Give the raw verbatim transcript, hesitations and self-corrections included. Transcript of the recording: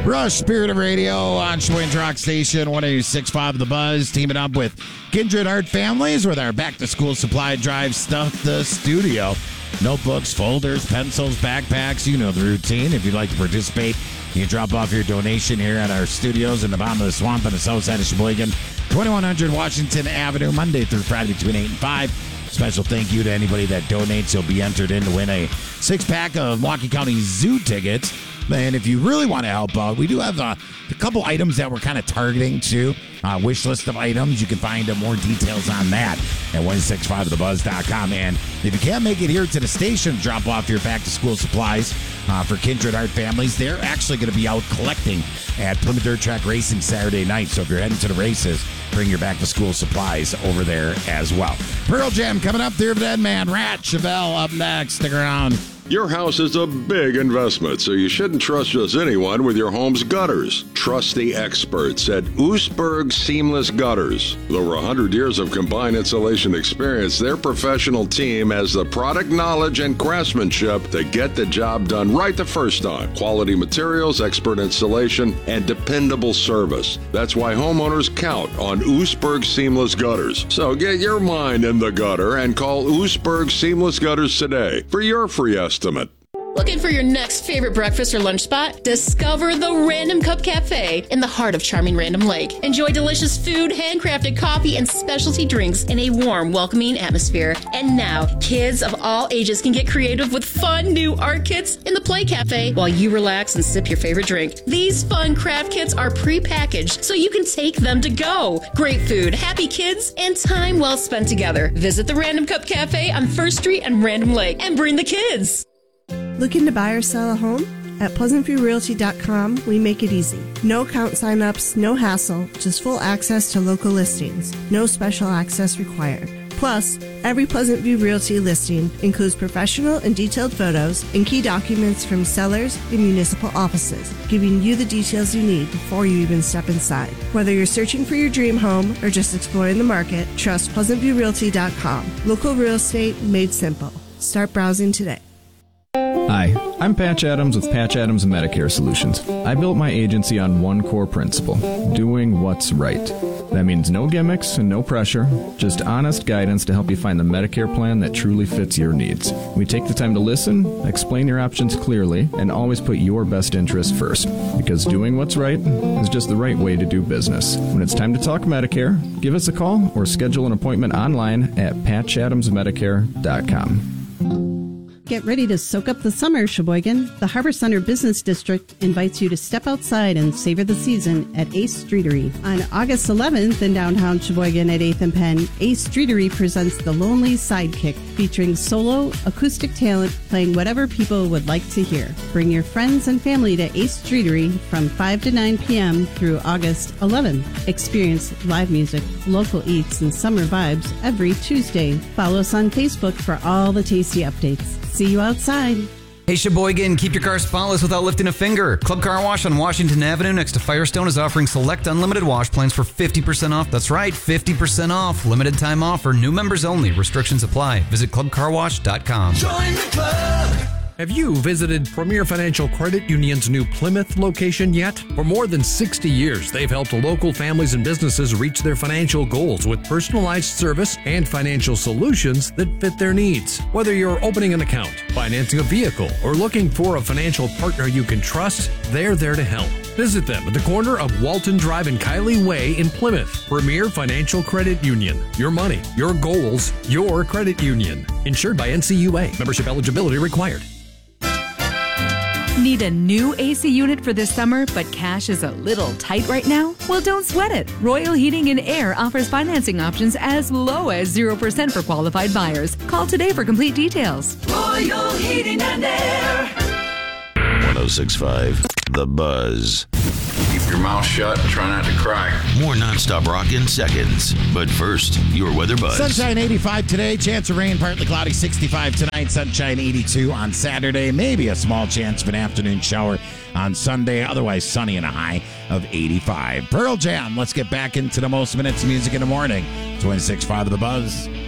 Rush Spirit of Radio on Sheboygan's Rock Station, one oh six point five The Buzz, teaming up with Kindred Art Families with our back-to-school supply drive Stuff the Studio. Notebooks, folders, pencils, backpacks, you know the routine. If you'd like to participate, you can drop off your donation here at our studios in the bottom of the swamp on the south side of Sheboygan, twenty-one hundred Washington Avenue, Monday through Friday between eight and five. Special thank you to anybody that donates. You'll be entered in to win a six-pack of Milwaukee County Zoo tickets. And if you really want to help out, we do have uh, a couple items that we're kind of targeting too. Uh, wish list of items. You can find uh, more details on that at one six five the buzz dot com. And if you can't make it here to the station to drop off your back-to-school supplies uh, for Kindred Art Families, they're actually going to be out collecting at Plymouth Dirt Track Racing Saturday night. So if you're heading to the races, bring your back-to-school supplies over there as well. Pearl Jam coming up there, Dead Man, Rat, Chevelle up next. Stick around. Your house is a big investment, so you shouldn't trust just anyone with your home's gutters. Trust the experts at Oostburg Seamless Gutters. With over one hundred years of combined installation experience, their professional team has the product knowledge and craftsmanship to get the job done right the first time. Quality materials, expert installation, and dependable service. That's why homeowners count on Oostburg Seamless Gutters. So get your mind in the gutter and call Oostburg Seamless Gutters today for your free estimate. Looking for your next favorite breakfast or lunch spot? Discover the Random Cup Cafe in the heart of charming Random Lake. Enjoy delicious food, handcrafted coffee, and specialty drinks in a warm, welcoming atmosphere. And now, kids of all ages can get creative with fun new art kits in the Play Cafe while you relax and sip your favorite drink. These fun craft kits are pre-packaged so you can take them to go. Great food, happy kids, and time well spent together. Visit the Random Cup Cafe on First Street and Random Lake and bring the kids. Looking to buy or sell a home? At pleasant view realty dot com, we make it easy. No account signups, no hassle, just full access to local listings. No special access required. Plus, every Pleasant View Realty listing includes professional and detailed photos and key documents from sellers and municipal offices, giving you the details you need before you even step inside. Whether you're searching for your dream home or just exploring the market, trust pleasant view realty dot com. Local real estate made simple. Start browsing today. Hi, I'm Patch Adams with Patch Adams Medicare Solutions. I built my agency on one core principle, doing what's right. That means no gimmicks and no pressure, just honest guidance to help you find the Medicare plan that truly fits your needs. We take the time to listen, explain your options clearly, and always put your best interest first. Because doing what's right is just the right way to do business. When it's time to talk Medicare, give us a call or schedule an appointment online at patch adams medicare dot com. Get ready to soak up the summer, Sheboygan. The Harbor Center Business District invites you to step outside and savor the season at Ace Streetery. On August eleventh in downtown Sheboygan at eighth and Penn, Ace Streetery presents The Lonely Sidekick, featuring solo, acoustic talent playing whatever people would like to hear. Bring your friends and family to Ace Streetery from five to nine p.m. through August eleventh. Experience live music, local eats, and summer vibes every Tuesday. Follow us on Facebook for all the tasty updates. See you outside. Hey Sheboygan, keep your car spotless without lifting a finger. Club Car Wash on Washington Avenue next to Firestone is offering select unlimited wash plans for fifty percent off. That's right, fifty percent off. Limited time offer, new members only. Restrictions apply. Visit club car wash dot com. Join the club. Have you visited Premier Financial Credit Union's new Plymouth location yet? For more than sixty years, they've helped local families and businesses reach their financial goals with personalized service and financial solutions that fit their needs. Whether you're opening an account, financing a vehicle, or looking for a financial partner you can trust, they're there to help. Visit them at the corner of Walton Drive and Kiley Way in Plymouth. Premier Financial Credit Union. Your money, your goals, your credit union. Insured by N C U A. Membership eligibility required. Need a new A C unit for this summer, but cash is a little tight right now? Well, don't sweat it. Royal Heating and Air offers financing options as low as zero percent for qualified buyers. Call today for complete details. Royal Heating and Air. one oh six point five The Buzz. Keep your mouth shut and try not to cry. More nonstop rock in seconds. But first, your weather buzz. Sunshine eighty-five today. Chance of rain, partly cloudy, sixty-five tonight. Sunshine eighty-two on Saturday. Maybe a small chance of an afternoon shower on Sunday. Otherwise, sunny and a high of eighty-five. Pearl Jam. Let's get back into the most minutes of music in the morning. twenty-six point five The Buzz.